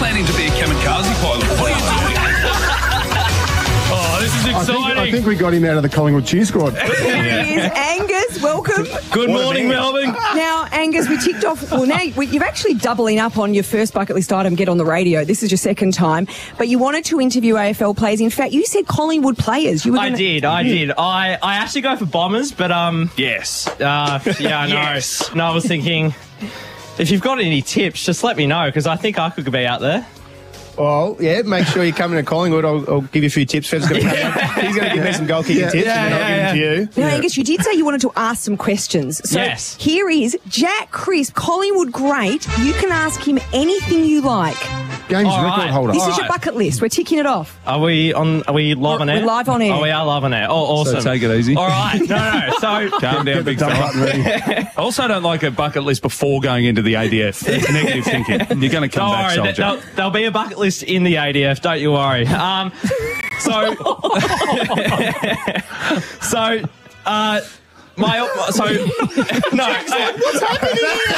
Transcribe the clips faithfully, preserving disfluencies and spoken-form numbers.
planning to be a kamikaze pilot? What are you doing? Oh, this is I exciting. think, I think we got him out of the Collingwood cheer squad. There he is. Angus, welcome. Good morning, Melbourne. Now, Angus, we ticked off. Well, now we, you're actually doubling up on your first bucket list item, get on the radio. This is your second time. But you wanted to interview A F L players. In fact, you said Collingwood players. You were I gonna... did, I did. I, I actually go for Bombers, but um, Yes. uh, yeah, I know. Yes. No, I was thinking, if you've got any tips, just let me know because I think I could be out there. Well, yeah, make sure you come into Collingwood. I'll, I'll give you a few tips. Fev's gonna come He's going to give me some goal kicking Yeah. tips, Yeah, and then yeah, I'll give them to you. Now, Angus, you did say you wanted to ask some questions. So Yes. here is Jack Crisp, Collingwood great. You can ask him anything you like. Games All record right. holder. This All is your right. bucket list. We're ticking it off. Are we on? Are we live on We're- air? we're live on air. Oh, we are live on air. Oh, awesome. So take it easy. All right. No, no. So Calm down, big Dump fella. button ready. I also don't like a bucket list before going into the A D F. It's negative thinking. You're going to come don't back, worry. soldier. There'll, there'll be a bucket list in the A D F. Don't you worry. Um, so, so, uh, my so no. What's happening?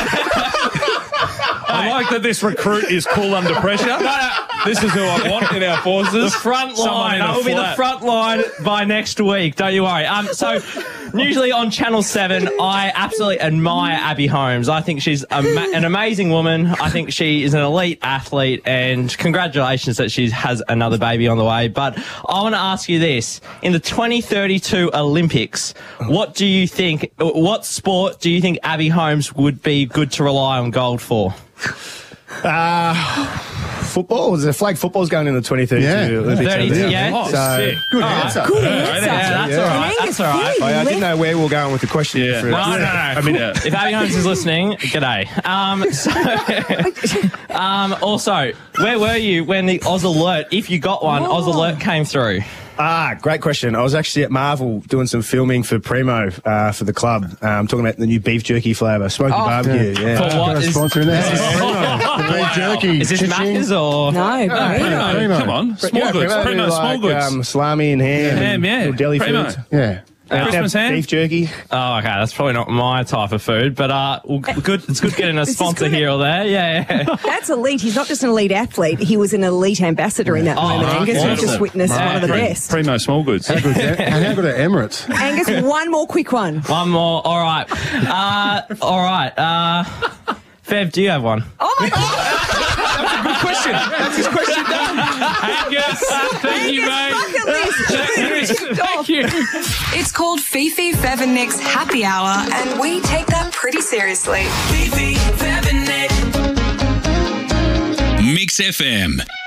I like that this recruit is cool under pressure. No, no. This is who I want in our forces. The front Someone line. in a I will be the flat. front line by next week. Don't you worry. Um, so usually on Channel Seven, I absolutely admire Abby Holmes. I think she's a ma- an amazing woman. I think she is an elite athlete, and congratulations that she has another baby on the way. But I want to ask you this: in the twenty thirty-two Olympics, what do you think? What sport do you think Abby Holmes would be good to rely on gold for? Uh, football? The flag football's going in the twenty thirty-two Yeah. Olympics. thirty, I think. yeah. Oh, So- sick. Good All right. answer. Good Yeah, answer. that's Yeah. all right. And That's all right. Angus, I, I very didn't know where we were going with the question. Yeah. For, No, no, no. I mean, yeah. If Abby Holmes is listening, g'day. Um, so, um, also, where were you when the Oz Alert, if you got one, Oz Alert came through? Ah, great question. I was actually at Marvel doing some filming for Primo uh, for the club. Um, talking about the new beef jerky flavour, smoky barbecue. Yeah. For what Got a is, sponsor in there. Primo. The beef Wow. jerky. is this Cha-ching. Macca's or? No, Primo. Primo. Primo. Come on. Small Yeah, goods. Primo Primo, do small like, goods. Um, salami and ham. Ham, and yeah. little deli Primo. foods. Yeah. Uh, Christmas ham? Beef jerky. Oh, okay. That's probably not my type of food, but uh, well, good. It's good getting a This is sponsor good. here or there. Yeah, yeah. That's elite. He's not just an elite athlete. He was an elite ambassador in that Oh, moment, right. Angus. We've Wonderful. just witnessed Right. one of the Primo. best. Primo small goods. How good, and how good are Emirates? Angus, one more quick one. One more. All right. Uh, all right. Uh, Fev, do you have one? Oh, my God. Good question. That's his question done. Angus, thank you, Angus, mate. bucket list. Ticked off. Thank you. It's called Fifi, Fev and Nick's Happy Hour, and we take that pretty seriously. Mix F M.